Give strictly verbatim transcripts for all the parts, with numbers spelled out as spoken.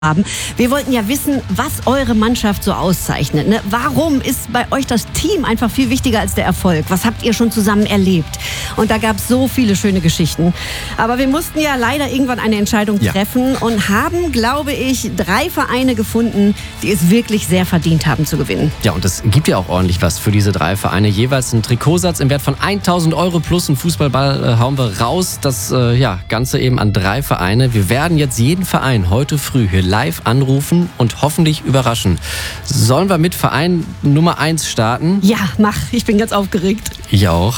haben. Wir wollten ja wissen, was eure Mannschaft so auszeichnet. Ne? Warum ist bei euch das Team einfach viel wichtiger als der Erfolg? Was habt ihr schon zusammen erlebt? Und da gab es so viele schöne Geschichten. Aber wir mussten ja leider irgendwann eine Entscheidung Ja. treffen und haben, glaube ich, drei Vereine gefunden, die es wirklich sehr verdient haben zu gewinnen. Ja, und es gibt ja auch ordentlich was für diese drei Vereine. Jeweils einen Trikotsatz im Wert von tausend Euro plus einen Fußballball äh, hauen wir raus. Das äh, ja, Ganze eben an drei Vereine. Wir werden jetzt jeden Verein heute früh hier live anrufen und hoffentlich überraschen. Sollen wir mit Verein Nummer eins starten? Ja, mach. Ich bin ganz aufgeregt. Ich auch.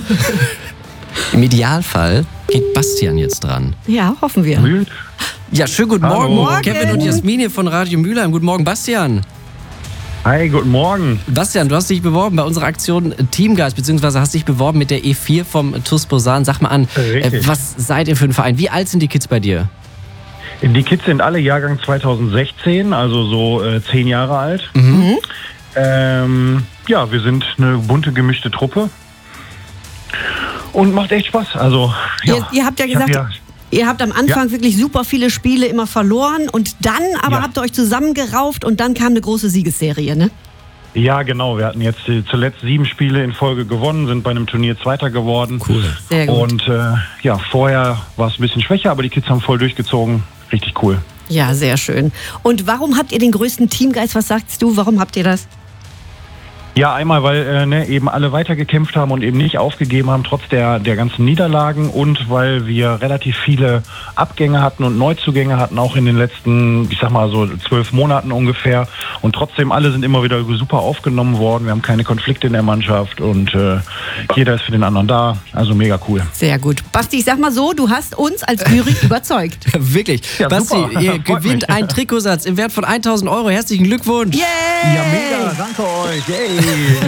Im Idealfall geht Bastian jetzt dran. Ja, hoffen wir. Mühl. Ja, schönen guten Hallo. Morgen. Morgen. Kevin und Jasmin hier von Radio Mülheim. Guten Morgen, Bastian. Hi, guten Morgen. Bastian, du hast dich beworben bei unserer Aktion Teamgeist, beziehungsweise hast dich beworben mit der E vier vom T U S Bosan. Sag mal an, äh, Richtig. was seid ihr für ein Verein? Wie alt sind die Kids bei dir? Die Kids sind alle Jahrgang zweitausendsechzehn, also so äh, zehn Jahre alt. Mhm. Ähm, ja, wir sind eine bunte, gemischte Truppe. Und macht echt Spaß. Also, ja. Ihr, ihr habt ja Ich hab gesagt, ihr habt am Anfang wirklich super viele Spiele immer verloren und dann aber Ja. habt ihr euch zusammengerauft und dann kam eine große Siegesserie, ne? Ja, genau. Wir hatten jetzt äh, zuletzt sieben Spiele in Folge gewonnen, sind bei einem Turnier Zweiter geworden. Cool. Sehr gut. Und äh, ja, vorher war es ein bisschen schwächer, aber die Kids haben voll durchgezogen. Richtig cool. Ja, sehr schön. Und warum habt ihr den größten Teamgeist? Was sagst du? Warum habt ihr das? Ja, einmal, weil äh, ne, eben alle weitergekämpft haben und eben nicht aufgegeben haben, trotz der, der ganzen Niederlagen, und weil wir relativ viele Abgänge hatten und Neuzugänge hatten, auch in den letzten, ich sag mal so zwölf Monaten ungefähr. Und trotzdem, alle sind immer wieder super aufgenommen worden. Wir haben keine Konflikte in der Mannschaft und äh, jeder ist für den anderen da. Also mega cool. Sehr gut. Basti, ich sag mal so, du hast uns als Jury überzeugt. Wirklich. Ja, Basti, super. ihr Freut gewinnt mich. einen Trikotsatz im Wert von tausend Euro. Herzlichen Glückwunsch. Yay! Ja, mega. Danke euch. Yay.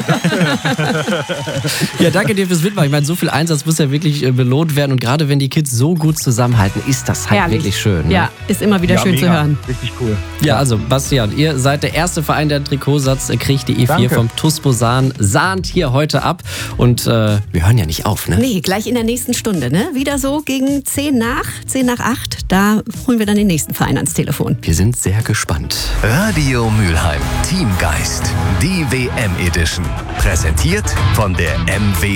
Ja, danke dir fürs Mitmachen. Ich meine, so viel Einsatz muss ja wirklich äh, belohnt werden. Und gerade wenn die Kids so gut zusammenhalten, ist das halt Herrlich. wirklich schön. Ne? Ja, ist immer wieder Ja, schön zu mega. hören. Richtig cool. Ja, also Bastian, ihr seid der erste Verein, der einen Trikotsatz äh, kriegt. Die E vier Danke. vom T U S Bosan sahnt hier heute ab. Und äh, wir hören ja nicht auf, ne? Nee, gleich in der nächsten Stunde, ne? Wieder so gegen zehn nach, zehn nach acht. Da holen wir dann den nächsten Verein ans Telefon. Wir sind sehr gespannt. Radio Mülheim Teamgeist, die W M Edition. Präsentiert von der M W